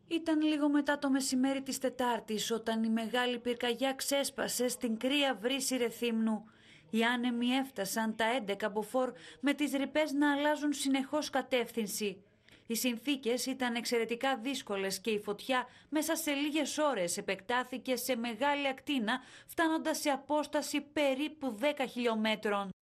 Ήταν λίγο μετά το μεσημέρι της Τετάρτης όταν η μεγάλη πυρκαγιά ξέσπασε στην κρύα βρύση Ρεθύμνου. Οι άνεμοι έφτασαν τα 11 μποφόρ με τις ρηπές να αλλάζουν συνεχώς κατεύθυνση. Οι συνθήκες ήταν εξαιρετικά δύσκολες και η φωτιά μέσα σε λίγες ώρες επεκτάθηκε σε μεγάλη ακτίνα, φτάνοντας σε απόσταση περίπου 10 χιλιόμετρων.